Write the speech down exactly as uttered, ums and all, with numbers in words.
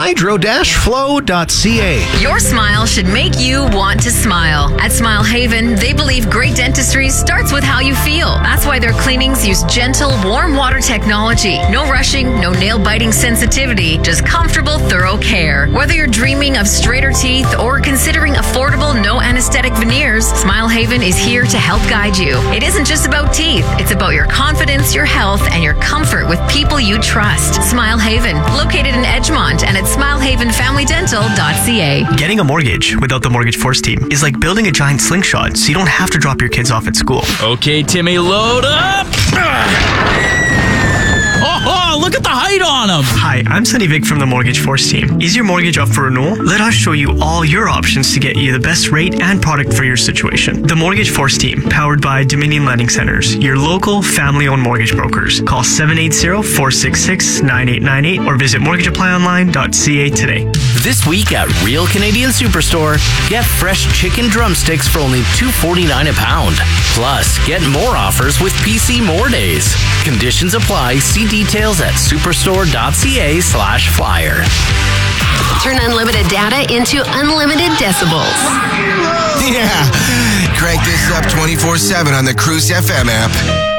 hydro dash flow dot c a. Your smile should make you want to smile. At Smile Haven, they believe great dentistry starts with how you feel. That's why their cleanings use gentle, warm water technology. No rushing, no nail-biting sensitivity, just comfortable, thorough care. Whether you're dreaming of straighter teeth or considering affordable, no anesthetic veneers, Smile Haven is here to help guide you. It isn't just about teeth. It's about your confidence, your health, and your comfort with people you trust. Smile Haven, located in Edgemont and at smile haven family dental dot c a. Getting a mortgage without the Mortgage Force team is like building a giant slingshot so you don't have to drop your kids off at school. Okay, Timmy, load up! Oh, look at the height on him! Hi, I'm Sunny Vic from the Mortgage Force team. Is your mortgage up for renewal? Let us show you all your options to get you the best rate and product for your situation. The Mortgage Force team, powered by Dominion Lending Centers, your local family-owned mortgage brokers. Call seven eight zero, four six six, nine eight nine eight or visit mortgage apply online dot c a today. This week at Real Canadian Superstore, get fresh chicken drumsticks for only two forty-nine a pound. Plus, get more offers with P C More Days. Conditions apply. See details at superstore dot c a slash flyer. Turn unlimited data into unlimited decibels. Yeah, crank this up twenty-four seven on the Cruise F M app.